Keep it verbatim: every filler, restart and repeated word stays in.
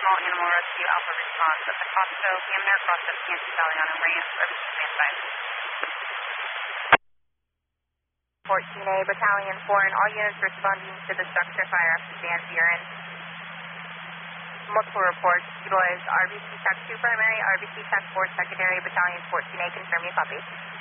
small animal rescue alpha response at the Costco, Hamner, Crossing, Kansas Valley on a ramp. R B C standby. fourteen A, Battalion four, and all units responding to the structure fire after Dan Buren. Multiple reports. Utilize R B C T A C two primary, R B C T A C four secondary, Battalion fourteen A, confirm you copy.